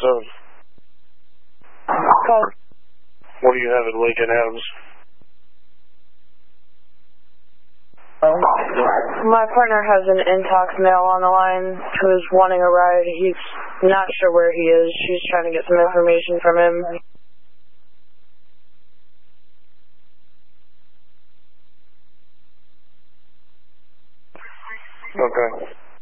7. Call. What do you have at Lincoln Adams? My partner has an intox male on the line who's wanting a ride. He's not sure where he is. She's trying to get some information from him. Okay.